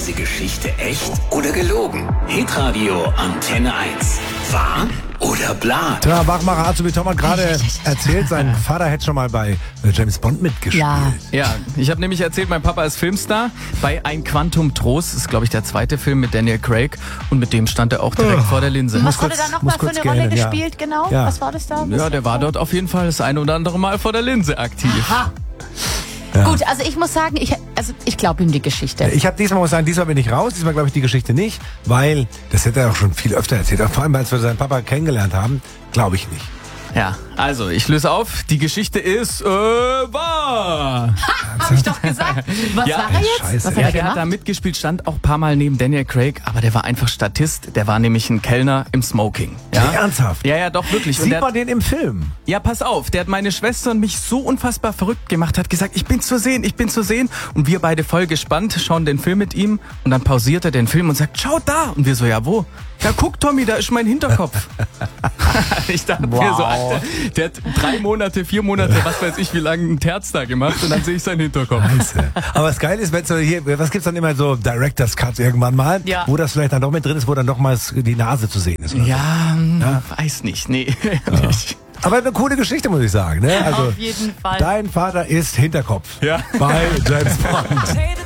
diese Geschichte echt oder gelogen? Hitradio Antenne 1. Wahr oder bla? Tja, Wachmacher Azubi Tom hat gerade erzählt, sein Vater hätte schon mal bei James Bond mitgespielt. Ja, ich habe nämlich erzählt, mein Papa ist Filmstar bei Ein Quantum Trost. Das ist, glaube ich, der zweite Film mit Daniel Craig. Und mit dem stand er auch direkt vor der Linse. Was hat er da nochmal für eine Rolle gespielt, genau? Ja. Was war das da? Ja, der war dort auf jeden Fall das eine oder andere Mal vor der Linse aktiv. Aha. Ja. Gut, also ich muss sagen, ich glaube ihm die Geschichte. Ich habe diesmal bin ich raus, diesmal glaube ich die Geschichte nicht, weil, das hätte er auch schon viel öfter erzählt, vor allem als wir seinen Papa kennengelernt haben, glaube ich nicht. Ja, also ich löse auf, die Geschichte ist wahr. Hab ich doch gesagt. Was Ja, war er jetzt? Scheiße. Was Ja, hat er der hat gemacht? da mitgespielt, stand auch ein paar Mal neben Daniel Craig, aber der war einfach Statist. Der war nämlich ein Kellner im Smoking. Ja? Ernsthaft? Ja, doch, wirklich. Und Sieht der man den im Film? Ja, pass auf, der hat meine Schwester und mich so unfassbar verrückt gemacht, hat gesagt, ich bin zu sehen. Und wir beide voll gespannt, schauen den Film mit ihm und dann pausiert er den Film und sagt, schau da. Und wir so, ja, wo? Ja, guck, Tommy, da ist mein Hinterkopf. Ich dachte mir so, Alter, der hat 3 Monate, 4 Monate, was weiß ich, wie lange ein Terz da gemacht und dann sehe ich seinen Hinterkopf. Scheiße. Aber das Geile ist, wenn so hier, was gibt's dann immer so Director's Cut irgendwann mal, Ja. wo das vielleicht dann doch mit drin ist, wo dann noch mal die Nase zu sehen ist. Oder? Ja, weiß nicht, nee. Nicht. Aber eine coole Geschichte, muss ich sagen. Ne? Also, Auf jeden Fall. dein Vater ist Hinterkopf Ja. bei James Bond.